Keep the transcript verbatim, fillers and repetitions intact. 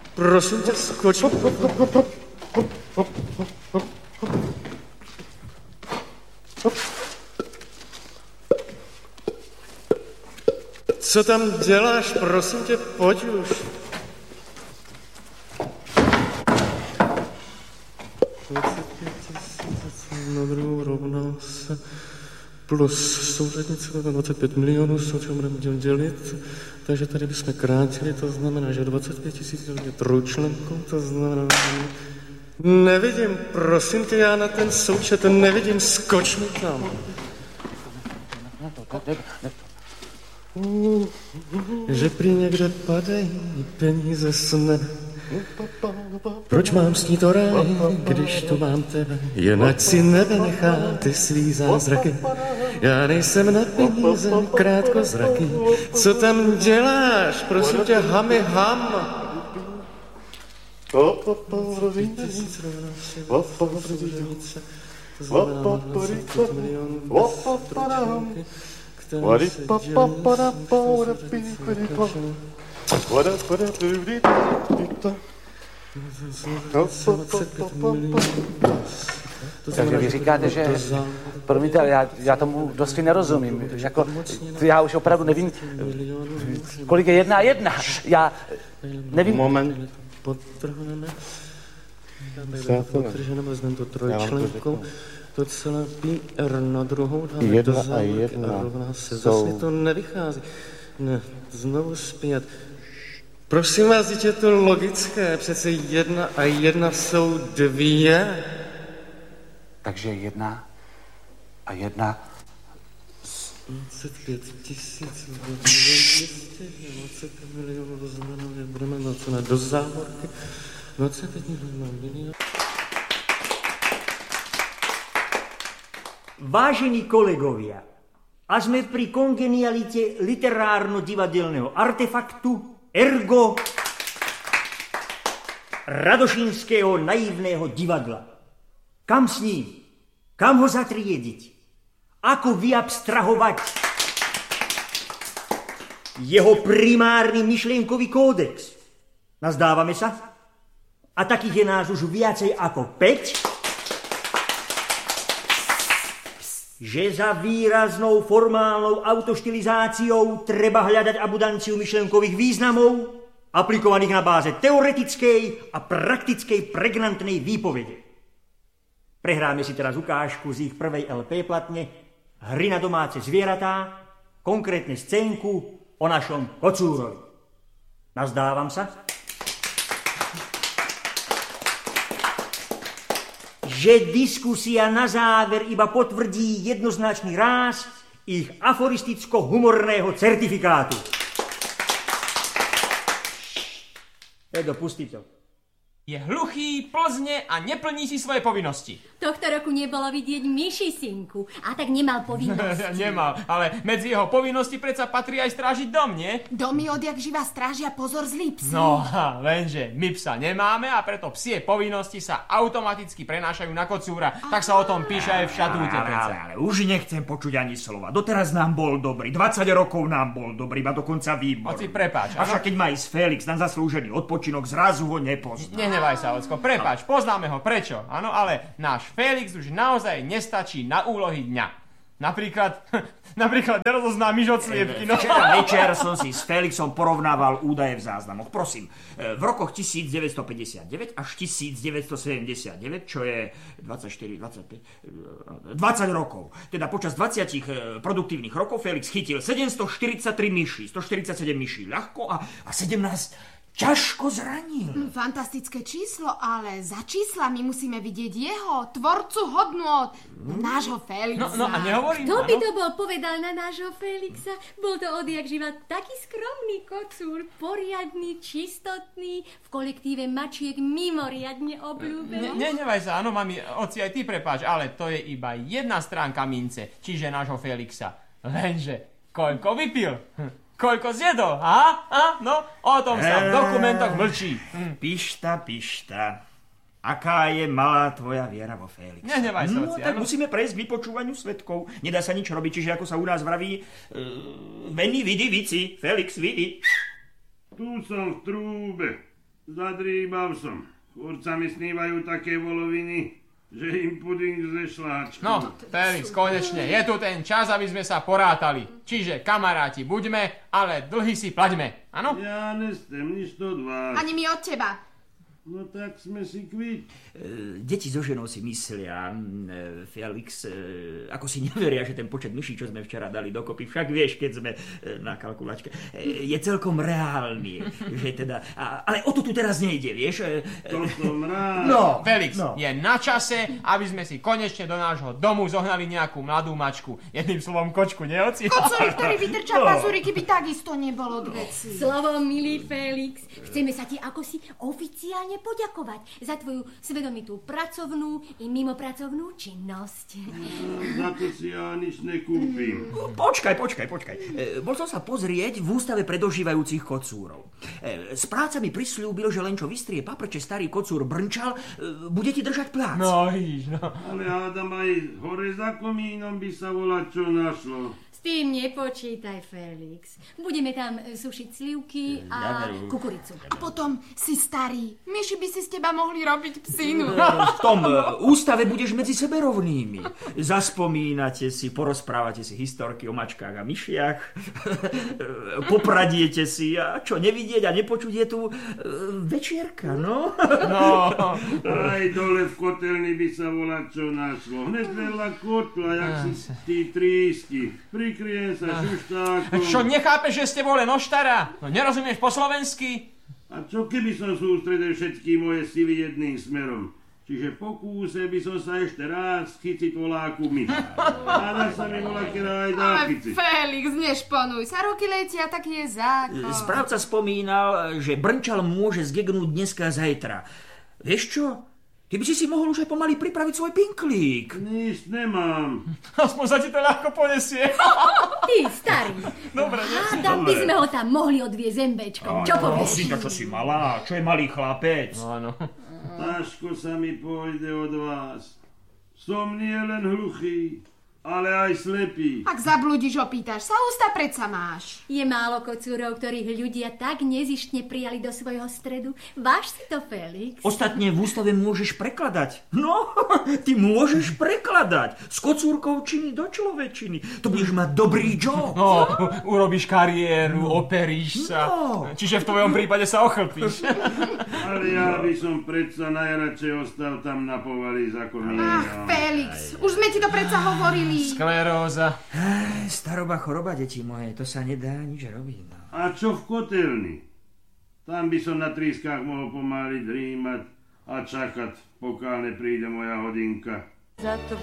Prosím tě, skoč. Co tam děláš? Prosím tě, pojď už. dvacet pět tisíc na druhou rovná se plus souřadnice dvacet pět milionů, s čím budeme dělit. Takže tady bychom krátili, to znamená, že dvacet pět tisíc je trojčlenkou, to znamená... Nevidím, prosím tě, já na ten součet nevidím, skoč mi tam. Že prý někde padají peníze z nebe. Proč mám snít o ráji, když tu mám tebe? Jen ať si nebe nechá ty svý zázraky. Já nejsem na peníze krátkozraký. Co tam děláš? Prosím tě, hamy, ham. Takže vy říkáte, že... Promiňte, ale já, já tomu dosti nerozumím. Jako, já už opravdu nevím, kolik je jedna a jedna. Já nevím... Moment. Podtrhneme. Podtrženeme, vezmeme to trojčlenkou. To celé pí R na druhou dáme jedna do závorky a jedna a rovná se. Jsou... Zase to nevychází. Ne, znovu zpět. Prosím vás, dítě, je to logické. Přece jedna a jedna jsou dvě. Takže jedna a jedna... dvacet pět tisíc, dvě stě, dvacet milionů, to znamená, že budeme na do závorky. dvacet pět milionů. Vážení kolegovia, a sme pri kongenialite literárno-divadelného artefaktu, ergo radošinského naivného divadla. Kam s ním? Kam ho zatriediť? Ako vyabstrahovať jeho primárny myšlienkový kódex? Nazdávame sa? A takých je nás už viacej ako päť, že za výraznou formálnou autoštilizáciou treba hľadať abundanciu myšlienkových významov, aplikovaných na báze teoretickej a praktickej pregnantnej výpovede. Prehráme si teraz ukážku z ich prvej el pé platne Hry na domáce zvieratá, konkrétne scénku o našom kocúrovi. Nazdávam sa, že diskusia na záver iba potvrdí jednoznačný ráz ich aforisticko-humorného certifikátu. Edo, pustí to. Je hluchý, plzne a neplní si svoje povinnosti. Tohto roku nebolo vidieť myši, synku, a tak nemal povinnosti. Nemal, ale medzi jeho povinnosti predsa patrí aj strážiť dom, nie? Domy odjak živa strážia pozor zlý psi. No, lenže my psa nemáme a preto psie povinnosti sa automaticky prenášajú na kocúra. Tak sa o tom píše aj v štatúte. Ale, ale, ale, už nechcem počuť ani slova. Doteraz nám bol dobrý, dvadsať rokov nám bol dobrý, a dokonca výborný. Oci, prepáč. Avšak keď má ísť Felix na zaslúžený odpočinok, zrazu ho nepozná. Nehnevaj sa, Ocko, prepáč, poznáme ho, prečo? Áno, ale náš Felix už naozaj nestačí na úlohy dňa. Napríklad, napríklad nerozozná myš od sliepky. No. Včera večer som si s Felixom porovnával údaje v záznamoch. Prosím, v rokoch devätnásťstopäťdesiatdeväť až devätnásťstosedemdesiatdeväť, čo je dvadsaťštyri, dvadsaťpäť, dvadsať rokov. Teda počas dvadsať produktívnych rokov Felix chytil sedemstoštyridsaťtri myší, stoštyridsaťsedem myší ľahko a, a sedemnásť ťažko zranil. Fantastické číslo, ale za číslami musíme vidieť jeho, tvorcu hodnôt, nášho Felixa. No, no a nehovorím, Kto by to bol povedal na nášho Felixa? Bol to odjak živa taký skromný kocúr, poriadny, čistotný, v kolektíve mačiek mimoriadne obľúbený. Ne, nenevaj sa, áno, mami, oci, aj ty prepáč, ale to je iba jedna stránka mince, čiže nášho Felixa. Lenže, koľko vypil? Hm. Koľko zjedol? Aha? A? No, o tom sa v dokumentoch mlčí. Hm. Pišta, pišta. Aká je malá tvoja viera vo Felixa? Nehnevaj sa, No, oci, tak áno. musíme prejsť k vypočúvaniu svedkov. Nedá sa nič robiť, čiže ako sa u nás vraví, uh, veni, vidi, vici, Felix, vidi. Tu som v trúbe. Zadrýbal som. Furt sa mi snívajú také voloviny, že im puding ze šláčku. No, Felix, konečne, je tu ten čas, aby sme sa porátali. Čiže, kamaráti, buďme, ale dlhy si plaťme, áno? Ja nestem nič od vás. Ani my od teba. No tak sme si kvit. E, deti so ženou si myslia, e, Felix, e, ako si neveria, že ten počet myší, čo sme včera dali dokopy, však vieš, keď sme e, na kalkulačke, e, je celkom reálny, že teda, a, ale o to tu teraz nejde, vieš. E, To som rád. No, Felix, no. je na čase, aby sme si konečne do nášho domu zohnali nejakú mladú mačku. Jedným slovom kočku, nie, oci? Kocúrik, ktorý vytrča no. pazúriky, by takisto nebolo od veci. Slovo, milý Felix, chceme sa ti ako si oficiálne poďakovať za tvoju svedomitú pracovnú i mimopracovnú činnosť. Za to si ja nič nekúpim. Počkaj, počkaj, počkaj. E, bol som sa pozrieť v ústave pre dožívajúcich kocúrov. E, správca mi prisľúbil, že len čo vystrie paprče starý kocúr brnčal, e, bude ti držať plác. No, vidíš, no. Ale hádam aj hore za komínom by sa volať čo našlo. S tým nepočítaj, Felix. Budeme tam sušiť slivky a Ja veru. kukuricu. A potom si starý. Myši by si z teba mohli robiť psinu. V tom e, ústave budeš medzi sebe rovnými. Zaspomínate si, porozprávate si historky o mačkách a myšiach, popradiete si a čo nevidieť a nepočuť je tu e, večierka, no? No, Aj dole v kotelni by sa volať čo našlo. Hned vedľa kotla, jak si tí trísti. Prikryjem sa šuštákom. čo nechápeš, že ste boli noštara? No nerozumieš po slovensky? A čo keby som sústredil všetky moje sily jedným smerom? Čiže po kúse by som sa ešte raz chyciť voláku myša. Áda sa mi volá, ktorá aj dá Ale chyciť. Felix, nešponuj sa. Roky letia, taký je zákon. Správca spomínal, že brnčal môže zgegnúť dneska a zajtra. Vieš čo? Ty by si si mohol už aj pomaly pripraviť svoj pinklík. Nič nemám. Aspoň sa ti to ľahko ponesie. Ty, starý. Dobre, nie? Hádam by sme ho tam mohli odviezť zembečkom. Čo povieš? Prosím ťa, čo si malá? Čo je malý chlapec? Áno. Ťažko sa mi pôjde od vás. Som nie len hluchý, ale aj slepý. Ak zabludíš, opýtaš sa, ústa predsa máš. Je málo kocúrov, ktorých ľudia tak nezištne prijali do svojho stredu. Váš si to, Felix? Ostatne v ústave môžeš prekladať. No, ty môžeš prekladať. Z kocúrkovčiny do človečiny. To budeš mať dobrý job. No, urobíš kariéru, operíš sa. No. Čiže v tvojom prípade sa ochlpíš. Ale ja by som predsa najradšej ostal tam na povali za Ach, komínom. Felix, už sme ti to predsa hovorili. Skleróza. Ej, staroba choroba, deti moje, to sa nedá nič robiť. No. A čo v kotelni? Tam by som na trískach mohol pomaly drímať a čakať, pokiaľ nepríde moja hodinka. Za to